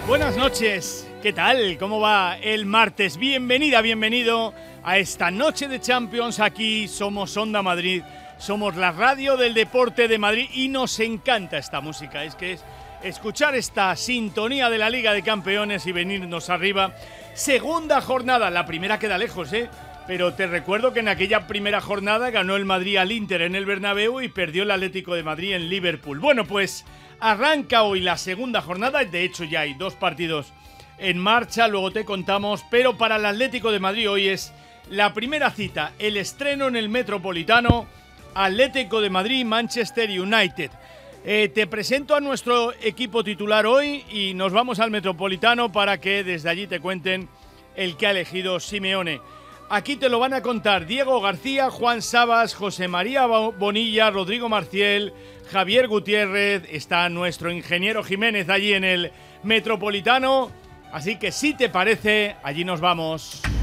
Buenas noches, ¿qué tal? ¿Cómo va el martes? Bienvenida, bienvenido a esta noche de Champions. Aquí somos Onda Madrid, somos la radio del deporte de Madrid y nos encanta esta música. Es escuchar esta sintonía de la Liga de Campeones y venirnos arriba. Segunda jornada, la primera queda lejos, pero te recuerdo que en aquella primera jornada ganó el Madrid al Inter en el Bernabéu y perdió el Atlético de Madrid en Liverpool. Bueno, pues arranca hoy la segunda jornada, de hecho ya hay 2 partidos en marcha, luego te contamos, pero para el Atlético de Madrid hoy es la primera cita, el estreno en el Metropolitano, Atlético de Madrid, Manchester United. Te presento a nuestro equipo titular hoy y nos vamos al Metropolitano para que desde allí te cuenten el que ha elegido Simeone. Aquí te lo van a contar Diego García, Juan Sabas, José María Bonilla, Rodrigo Marciel, Javier Gutiérrez, está nuestro ingeniero Jiménez allí en el Metropolitano. Así que si te parece, allí nos vamos.